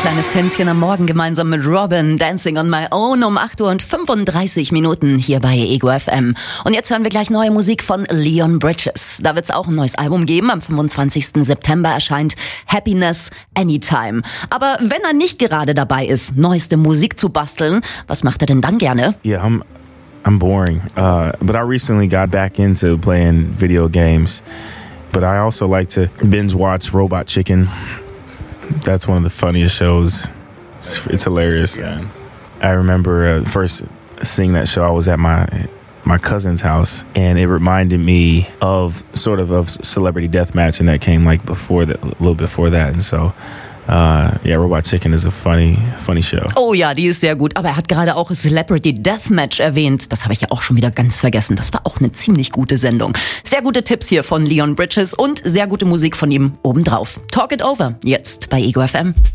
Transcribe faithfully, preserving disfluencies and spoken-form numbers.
Kleines Tänzchen am Morgen gemeinsam mit Robin, Dancing on My Own um acht Uhr und fünfunddreißig Minuten hier bei Ego F M. Und jetzt hören wir gleich neue Musik von Leon Bridges. Da wird es auch ein neues Album geben. Am fünfundzwanzigsten September erscheint Happiness Anytime. Aber wenn er nicht gerade dabei ist, neueste Musik zu basteln, was macht er denn dann gerne? Yeah, I'm I'm boring. Uh, but I recently got back into playing video games. But I also like to binge watch Robot Chicken. That's one of the funniest shows. It's, it's hilarious. Yeah. I remember uh, first seeing that show, I was at my my cousin's house, and it reminded me of sort of of Celebrity Deathmatch, and that came like before that, a little before that, and so. Uh, yeah, Robot Chicken is a funny, funny show. Oh ja, die ist sehr gut. Aber er hat gerade auch Celebrity Deathmatch erwähnt. Das habe ich ja auch schon wieder ganz vergessen. Das war auch eine ziemlich gute Sendung. Sehr gute Tipps hier von Leon Bridges und sehr gute Musik von ihm obendrauf. Talk it over, jetzt bei Ego F M.